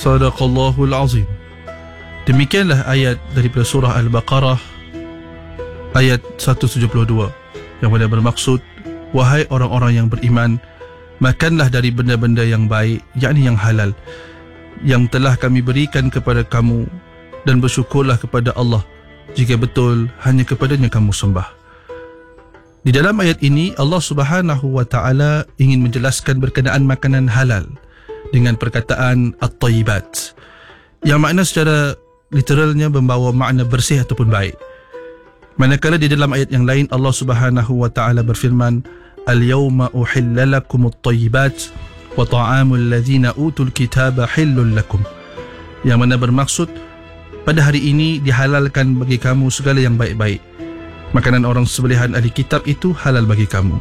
Sadaqallahul azim. Demikianlah ayat daripada surah Al-Baqarah ayat 172 yang mana bermaksud, wahai orang-orang yang beriman, makanlah dari benda-benda yang baik, yakni yang halal, yang telah kami berikan kepada kamu, dan bersyukurlah kepada Allah jika betul hanya kepadanya kamu sembah. Di dalam ayat ini Allah Subhanahu wa taala ingin menjelaskan berkenaan makanan halal dengan perkataan at-thayyibat, yang makna secara literalnya membawa makna bersih ataupun baik. Manakala di dalam ayat yang lain Allah Subhanahu wa taala berfirman, al-yawma uhilla lakumut thayyibat wa ta'amul ladzina utul kitaba hillul lakum, yang mana bermaksud pada hari ini dihalalkan bagi kamu segala yang baik-baik. Makanan orang sembelihan ahli kitab itu halal bagi kamu.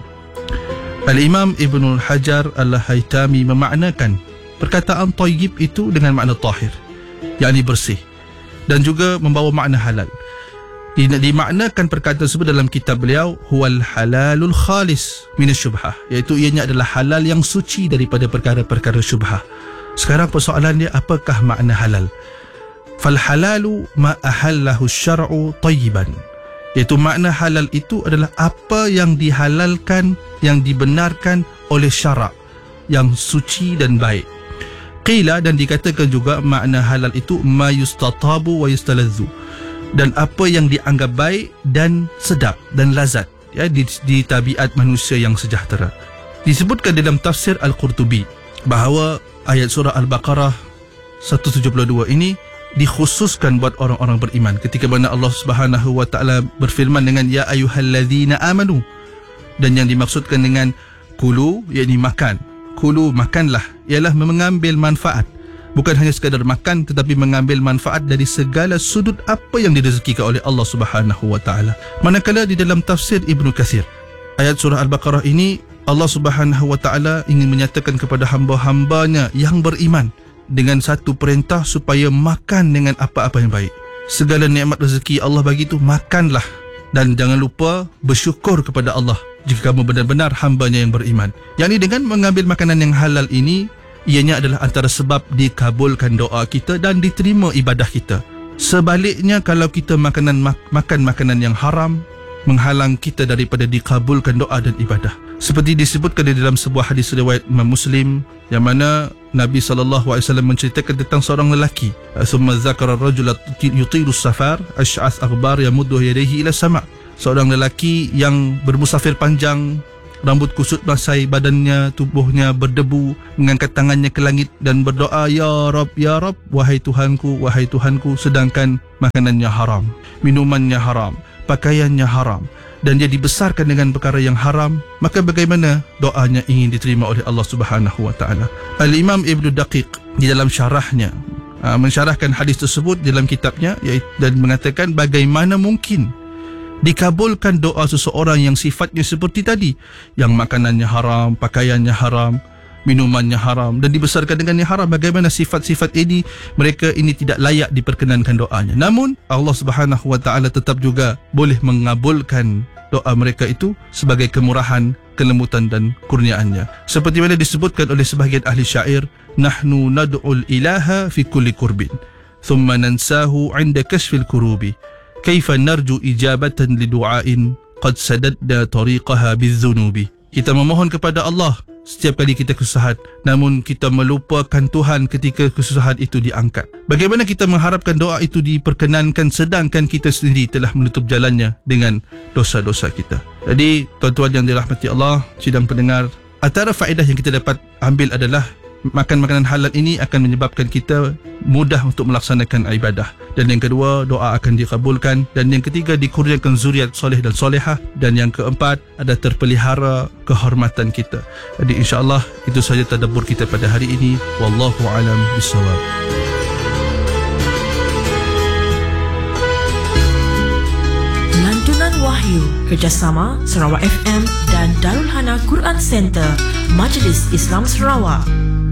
Al-Imam Ibnul Hajar Al-Haytami memaknakan perkataan thayyib itu dengan makna tahir, yakni bersih, dan juga membawa makna halal. Dimaknakan perkataan tersebut dalam kitab beliau, huwal halalul khalis minasyubhah, iaitu ianya adalah halal yang suci daripada perkara-perkara syubhah. Sekarang persoalan dia, apakah makna halal? Fal halalu ma ahallahu syar'u tayyiban, iaitu makna halal itu adalah apa yang dihalalkan, yang dibenarkan oleh syarak, yang suci dan baik. Qila, dan dikatakan juga makna halal itu ma yustatabu wa yustalazzu, dan apa yang dianggap baik dan sedap dan lazat, ya, di tabiat manusia yang sejahtera. Disebutkan dalam tafsir Al-Qurtubi bahawa ayat surah Al-Baqarah 172 ini dikhususkan buat orang-orang beriman, ketika mana Allah Subhanahu wa taala berfirman dengan ya ayyuhalladzina amanu, dan yang dimaksudkan dengan kulu, yakni makan. Kulu, makanlah, ialah mengambil manfaat, bukan hanya sekadar makan, tetapi mengambil manfaat dari segala sudut apa yang direzekikan oleh Allah Subhanahu wa taala. Manakala di dalam tafsir Ibnu Katsir, ayat surah Al-Baqarah ini Allah Subhanahu wa taala ingin menyatakan kepada hamba-hambanya yang beriman dengan satu perintah supaya makan dengan apa-apa yang baik. Segala nikmat rezeki Allah bagi itu, makanlah, dan jangan lupa bersyukur kepada Allah jika kamu benar-benar hambanya yang beriman. Yakni dengan mengambil makanan yang halal ini, ianya adalah antara sebab dikabulkan doa kita dan diterima ibadah kita. Sebaliknya, kalau kita makan makanan yang haram, menghalang kita daripada dikabulkan doa dan ibadah. Seperti disebutkan di dalam sebuah hadis riwayat Imam Muslim, yang mana Nabi SAW menceritakan tentang seorang lelaki, thumma dzakara ar-rajula yutilu safar ash'ath aghbar yamuddu yadayhi ila sama', seorang lelaki yang bermusafir panjang, rambut kusut basai badannya, tubuhnya berdebu, mengangkat tangannya ke langit dan berdoa, ya Rab, ya Rab, wahai Tuhanku, wahai Tuhanku, sedangkan makanannya haram, minumannya haram, pakaiannya haram, dan dia dibesarkan dengan perkara yang haram, maka bagaimana doanya ingin diterima oleh Allah Subhanahu wa taala? Al-Imam Ibnu Daqiq di dalam syarahnya mensyarahkan hadis tersebut dalam kitabnya, dan mengatakan bagaimana mungkin dikabulkan doa seseorang yang sifatnya seperti tadi, yang makanannya haram, pakaiannya haram, minumannya haram, dan dibesarkan dengan yang haram. Bagaimana sifat-sifat ini, mereka ini tidak layak diperkenankan doanya. Namun Allah Subhanahu wa taala tetap juga boleh mengabulkan doa mereka itu sebagai kemurahan, kelembutan dan kurniaannya. Seperti mana disebutkan oleh sebahagian ahli syair, nahnu nad'ul ilaha fi kulli kurbin thumma nansahu 'inda kashfil kurubi, kaifa narju ijabatan lidu'ain qad sadadna tariqaha bizdhunubi. Kita memohon kepada Allah setiap kali kita kesusahan, namun kita melupakan Tuhan ketika kesusahan itu diangkat. Bagaimana kita mengharapkan doa itu diperkenankan sedangkan kita sendiri telah menutup jalannya dengan dosa-dosa kita? Jadi tuan-tuan yang dirahmati Allah, sidang pendengar, antara faedah yang kita dapat ambil adalah makan makanan halal ini akan menyebabkan kita mudah untuk melaksanakan ibadah, dan yang kedua, doa akan dikabulkan, dan yang ketiga, dikurniakan zuriat soleh dan solehah, dan yang keempat, ada terpelihara kehormatan kita. Jadi insya-Allah itu sahaja tadabbur kita pada hari ini. Wallahu a'lam bishawab. Lantunan Wahyu kerjasama Sarawak FM dan Darul Hana Quran Center, Majlis Islam Sarawak.